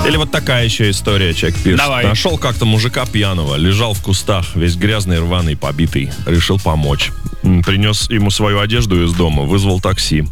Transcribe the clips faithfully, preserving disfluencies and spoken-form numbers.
Или вот такая еще история, человек пишет. Давай. Нашел как-то мужика пьяного, лежал в кустах, весь грязный, рваный, побитый. Решил помочь. Принес ему свою одежду из дома, вызвал такси.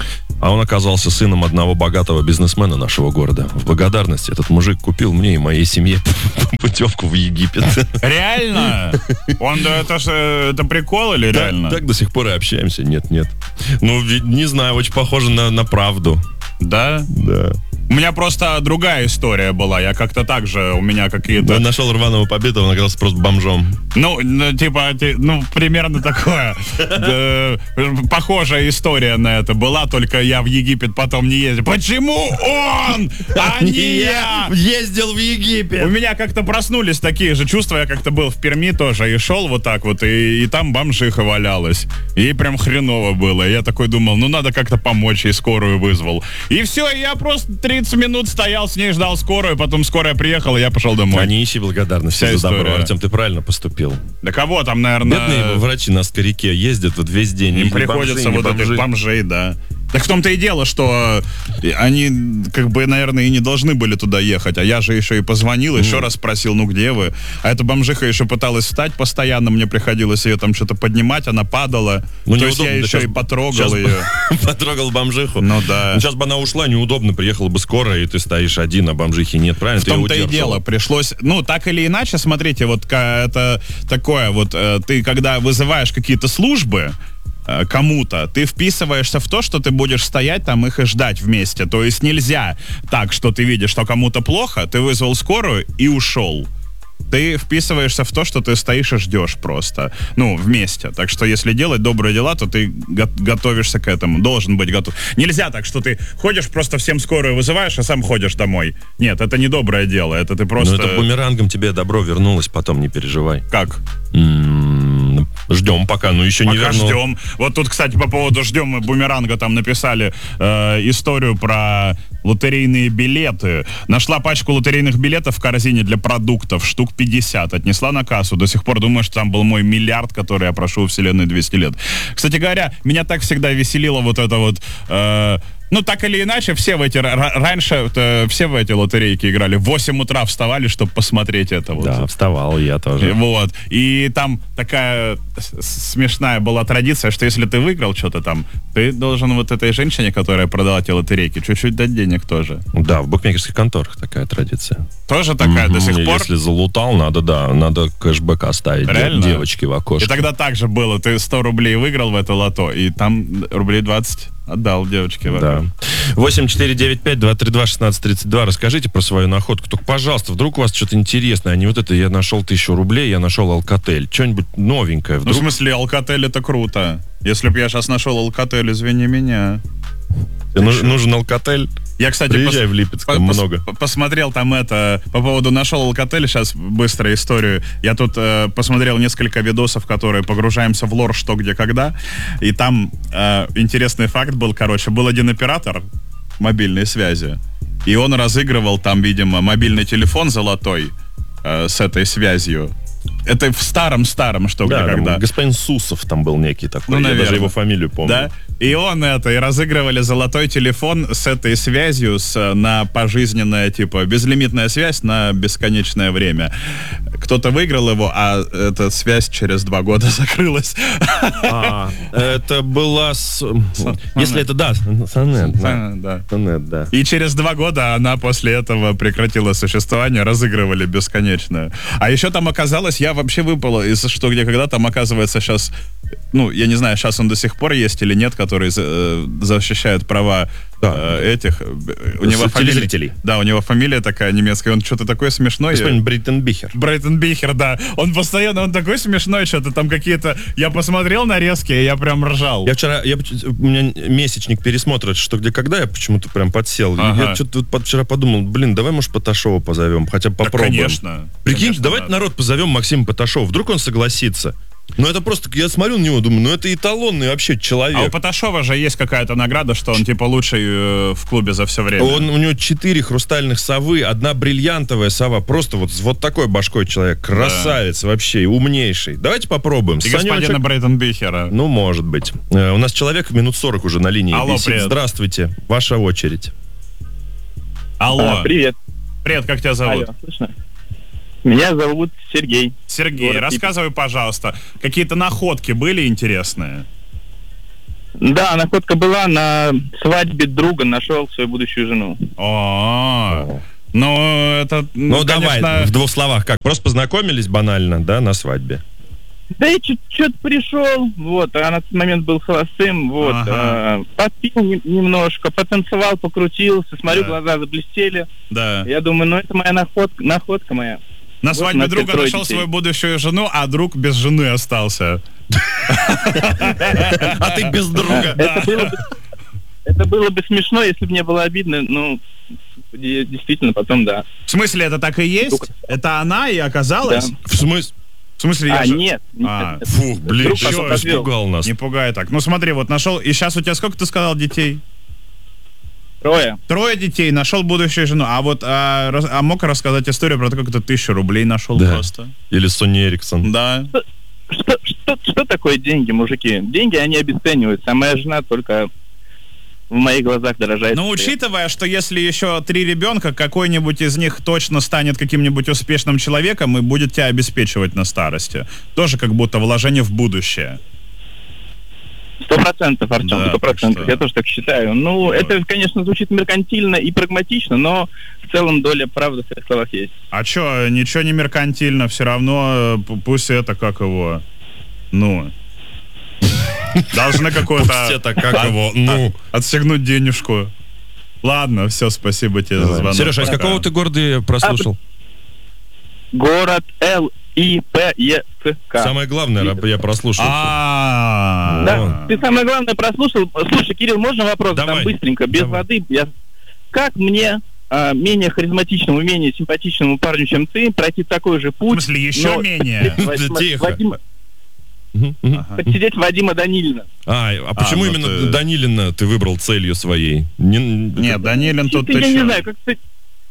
А он оказался сыном одного богатого бизнесмена нашего города. В благодарность этот мужик купил мне и моей семье путевку в Египет. Реально? Он, это, ж, это прикол или Да, реально? так до сих пор и общаемся. Нет, нет. Ну, ведь, не знаю, очень похоже на, на правду. Да? Да. У меня просто другая история была. Я как-то так же, у меня какие-то... Я нашел рваного побитого, он оказался просто бомжом. Ну, ну, типа, ти- ну, примерно такое. Да, похожая история на это была, только я в Египет потом не ездил. Почему он, а не я? ездил в У Египет. меня как-то проснулись такие же чувства. Я как-то был в Перми тоже и шел вот так вот, и, и там бомжиха валялась. И прям хреново было. Я такой думал, ну надо как-то помочь, и скорую вызвал. И все, я просто тридцать минут стоял с ней, ждал скорую, потом скорая приехала, и я пошел домой. А не ищи благодарности Вся за добро, история. Артем, ты правильно поступил. Да кого там, наверное... Бедные врачи на скоряке ездят вот весь день. Им Ни приходится бомжи, ни вот бомжи. этих бомжей, да. Так в том-то и дело, что они, как бы, наверное, и не должны были туда ехать. А я же еще и позвонил, еще раз спросил, ну где вы? А эта бомжиха еще пыталась встать постоянно, мне приходилось ее там что-то поднимать, она падала. Ну, То есть я неудобно, еще сейчас- и потрогал сейчас ее. бы- Потрогал бомжиху. Ну да. Сейчас бы она ушла, неудобно, приехала бы скорая, и ты стоишь один, а бомжихи нет, правильно? В Ты её том-то и удерживал. дело, пришлось, ну, так или иначе, смотрите, вот ка- это такое вот, э, ты когда вызываешь какие-то службы, э, кому-то, ты вписываешься в то, что ты будешь стоять там их и ждать вместе. То есть нельзя так, что ты видишь, что кому-то плохо, ты вызвал скорую и ушел. Ты вписываешься в то, что ты стоишь и ждешь просто. Ну, вместе. Так что если делать добрые дела, то ты го- готовишься к этому. Должен быть готов. Нельзя так, что ты ходишь, просто всем скорую вызываешь, а сам ходишь домой. Нет, это не доброе дело. Это ты просто... Ну, это бумерангом тебе добро вернулось, потом не переживай. Как? М, Ждем пока, ну еще не Пока вернул. ждем. Вот тут, кстати, по поводу ждем, мы бумеранга там написали э, историю про лотерейные билеты. Нашла пачку лотерейных билетов в корзине для продуктов, штук пятьдесят. Отнесла на кассу. До сих пор думаю, что там был мой миллиард, который я прошу у вселенной двести лет. Кстати говоря, меня так всегда веселило вот это вот... э, ну, так или иначе, все в эти... ра- Раньше э, все в эти лотерейки играли. В восемь утра вставали, чтобы посмотреть это вот. Да, вставал я тоже. Вот. И там такая с- смешная была традиция, что если ты выиграл что-то там, ты должен вот этой женщине, которая продала те лотерейки, чуть-чуть дать денег тоже. Да, в букмекерских конторах такая традиция. Тоже такая Мгм, до сих пор. Если залутал, надо, да, надо кэшбэк оставить де- Реально? девочке в И окошке. тогда так же было. Ты сто рублей выиграл в это лото, и там рублей двадцать отдал девочке. в Да. окошко. восемь четыре девять пять два три два шестнадцать тридцать два. Расскажите про свою находку. Только, пожалуйста, вдруг у вас что-то интересное, а не вот это я нашел тысячу рублей, я нашел алкотель. Что-нибудь новенькое Ну, в вдруг. смысле, алкотель это круто. Если бы я сейчас нашел алкотель, извини меня. Тебе нуж- нужен алкотель? Я, кстати, Приезжай пос- в Липецк, по- там пос- много. по- посмотрел там это, по поводу нашел алкотель, сейчас быстрая историю. Я тут э, посмотрел несколько видосов, которые погружаемся в лор «Что, где, когда». И там э, интересный факт был, короче, был один оператор мобильной связи, и он разыгрывал там, видимо, мобильный телефон золотой э, с этой связью. Это в старом-старом «Что, Да, где, там когда». господин Сусов там был некий такой. Ну, я даже наверное. его фамилию помню. Да? И он это, и разыгрывали золотой телефон с этой связью с, на пожизненное, типа, безлимитная связь на бесконечное время. Кто-то выиграл его, а эта связь через два года закрылась. А, это была... с- Если это, да, сонет, да. Да. Сонет, да. И через два года она после этого прекратила существование, разыгрывали бесконечное. А еще там оказалось, я вообще выпала из «Что, где, когда», там оказывается сейчас, ну, я не знаю, сейчас он до сих пор есть или нет, который за- э, защищает права Да. э, этих. У него фамилия, Телезрителей. да, у него фамилия такая немецкая, он что-то такое смешное. Господин Бриттенбихер. Брейтон Бихер, да. Он постоянно, он такой смешной, что-то там какие-то... Я посмотрел нарезки, и я прям ржал. Я вчера, я, поч- у меня месячник пересмотра «Что, где, когда», я почему-то прям подсел. И Ага. Я что-то вот под- вчера подумал, блин, давай, может, Поташова позовем, хотя бы Да, попробуем. конечно. Прикиньте, Конечно, давайте надо. народ позовем Максима Поташова, вдруг он согласится. Ну, это просто, я смотрю на него, думаю, ну, это эталонный вообще человек. А у Поташова же есть какая-то награда, что он типа лучший э, в клубе за все время. Он, у него четыре хрустальных совы, одна бриллиантовая сова. Просто вот с вот такой башкой человек. Красавец вообще, умнейший. Давайте попробуем. И Санечек- господина Брейтон Бихера. Ну, может быть. Э, у нас человек минут сорок уже на линии Алло, висит. привет. Здравствуйте. Ваша очередь. Алло. А, привет. Привет, как тебя зовут? Алло, слышно? Меня зовут Сергей. Сергей, Город рассказывай, пожалуйста, какие-то находки были интересные? Да, находка была на свадьбе друга, нашел свою будущую жену. О, ну это, Ну, ну, давай, конечно, в двух словах. Как? Просто познакомились банально, да, на свадьбе? Да и что-то пришел, вот, а на тот момент был холостым, вот, Ага. э, попил не- немножко, потанцевал, покрутился, смотрю, Да. глаза заблестели. да. Я думаю, ну это моя находка, находка моя. На Вот свадьбе у нас друга трое нашел детей. свою будущую жену, а друг без жены остался. А ты без друга. Это было бы, это было бы смешно, если бы не было обидно, ну, де- действительно, потом да. В смысле, это так и есть? Друг. Это она и оказалась? Да. В смысле? В смысле, я А, же- нет, нет, А, нет. Фу, блин, Друг чё потом подвел. испугал нас. Не пугай так. Ну смотри, вот нашел. И сейчас у тебя сколько ты сказал детей? Трое. Трое детей, нашел будущую жену. А вот а, рас- а мог рассказать историю про то, как ты тысячу рублей нашел Да. просто? Или Сони Эриксон. Да. Что, что, что такое деньги, мужики? Деньги, они обесцениваются, а моя жена только в моих глазах дорожает. Но учитывая, что если еще три ребенка, какой-нибудь из них точно станет каким-нибудь успешным человеком и будет тебя обеспечивать на старости. Тоже как будто вложение в будущее. Сто процентов, Артем, Да, сто так процентов. что- Я тоже так считаю. Ну, Вот. это, конечно, звучит меркантильно и прагматично, но в целом доля правды в этих словах есть. А чё, ничего не меркантильно, все равно э, п- пусть это как его, ну, должны Пусть какой-то это как его, ну. отстегнуть денежку. Ладно, все, спасибо тебе за звонок. Сереж, а из Пока. какого ты города прослушал? Город Л И П Е С К. Самое главное, раб- я прослушал. А, Да, ты самое главное прослушал. Слушай, Кирилл, можно вопрос Давай. там быстренько, без Давай. воды? Я... Как мне, а, менее харизматичному, менее симпатичному парню, чем ты, пройти такой же В путь? смысле, еще но менее? Вадима- Тихо. Вадима- Мгм, мгм. Ага. подсидеть Вадима Данилина. А, а почему ну именно ты- Данилина ты выбрал целью своей? Не- Нет, Данилин тут я ты не чё? знаю, как ты...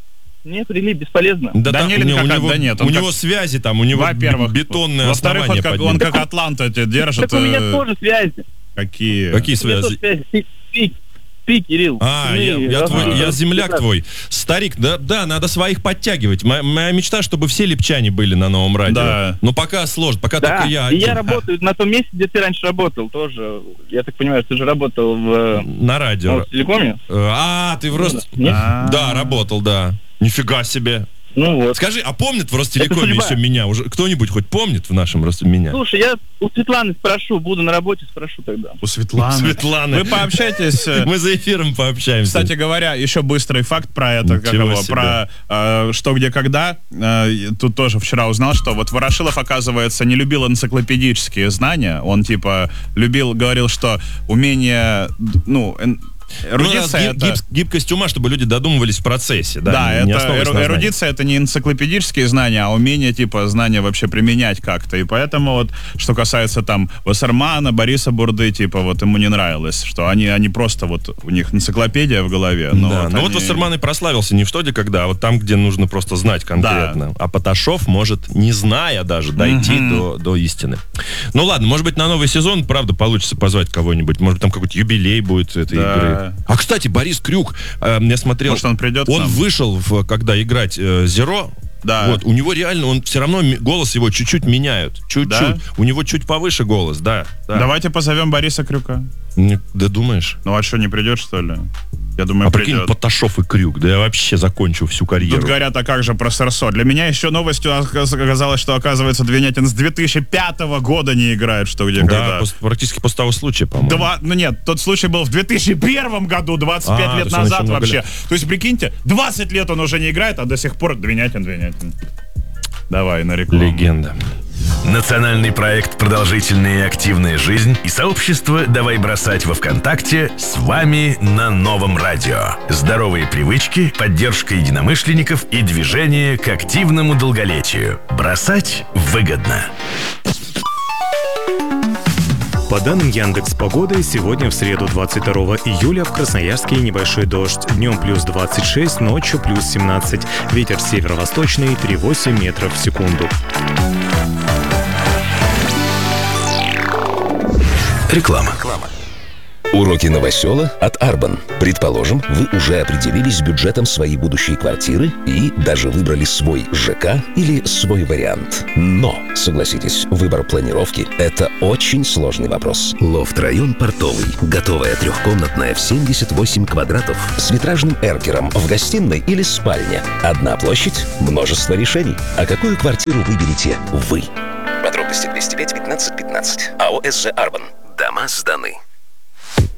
Нет, рели, бесполезно. Да там Данилин у него, как- у него, да нет, у он него как- связи там, у него Во-первых, б- бетонное во-вторых, основание он как, под он ним. как Атланта тебя держит. Так у меня э, тоже связи. Какие? Какие У меня тоже связи? связи. Ты, ты, ты, Кирилл. А, Мы я, я разные- твой, я разные земляк прекрасные. твой. Старик, да, да, надо своих подтягивать. Моя, моя мечта, чтобы все липчане были на новом радио. Да. Но пока сложно, пока Да, только я и один. я работаю на том месте, где ты раньше работал тоже. Я так понимаю, ты же работал в На радио. телекоме? А, ты в Рост... Нет? А. Да, работал, да. Нифига себе. Ну вот. Скажи, а помнит в Ростелекоме судьба. еще меня? Уже кто-нибудь хоть помнит в нашем Росте меня? Слушай, я у Светланы спрошу, буду на работе, спрошу тогда. У Светланы. Светланы. Вы пообщайтесь. э, Мы за эфиром пообщаемся. Кстати говоря, еще быстрый факт про это, как Ничего его, себе. про э, что, где, когда. Э, тут тоже вчера узнал, что вот Ворошилов, оказывается, не любил энциклопедические знания. Он типа любил, говорил, что умение, ну, эн- Ну, эрудиция гиб- это... гиб- гибкость ума, чтобы люди додумывались в процессе. Да, Да, не- не это основываясь эру- на знаниях. эрудиция это не энциклопедические знания, а умение типа знания вообще применять как-то. И поэтому вот, что касается там Вассермана, Бориса Бурды, типа вот ему не нравилось, что они, они просто вот, у них энциклопедия в голове. Но да, вот но вот они- Вассерман и прославился не в что где когда, а вот там, где нужно просто знать конкретно. А Поташов может, не зная даже, дойти Мгм. до, до истины. Ну ладно, может быть, на новый сезон, правда, получится позвать кого-нибудь. Может быть, там какой-то юбилей будет этой Да. игры. А, кстати, Борис Крюк, э, я смотрел... Может, он придет к Он нам? вышел, в, когда играть э, Zero. Да. Вот, у него реально, он все равно, ми- голос его чуть-чуть меняют. Чуть-чуть. Да? У него чуть повыше голос, да. да. Давайте позовем Бориса Крюка. Не- Да думаешь? Ну а что, не придет, что ли? Я думаю, А прикинь, придет. Поташов и Крюк, да я вообще закончу всю карьеру. Тут говорят, а как же про Сэрсо? Для меня еще новостью оказ- оказалось, что, оказывается, Двинятин с две тысячи пятого года не играет, что где, Да, когда. пос- практически после того случая, по-моему. Два, ну нет, тот случай был в две тысячи первом году, двадцать пять А, то лет есть он назад еще много вообще. лет. То есть, прикиньте, двадцать лет он уже не играет, а до сих пор Двинятин, Двинятин. Давай, на рекламу. Легенда. Национальный проект «Продолжительная и активная жизнь» и сообщество «Давай бросать» во ВКонтакте с вами на новом радио. Здоровые привычки, поддержка единомышленников и движение к активному долголетию. Бросать выгодно. По данным Яндекс.Погоды, сегодня в среду двадцать второго июля в Красноярске небольшой дождь. Днем плюс двадцать шесть, ночью плюс семнадцать. Ветер северо-восточный три целых восемь десятых метров в секунду. Реклама. Уроки новосела от Арбан. Предположим, вы уже определились с бюджетом своей будущей квартиры и даже выбрали свой ЖК или свой вариант. Но, согласитесь, выбор планировки – это очень сложный вопрос. Лофт-район Портовый. Готовая трехкомнатная в семьдесят восемь квадратов с витражным эркером в гостиной или спальне. Одна площадь, множество решений. А какую квартиру выберете вы? Подробности двести пять пятнадцать пятнадцать. АО СЖ Арбан. Дома сданы.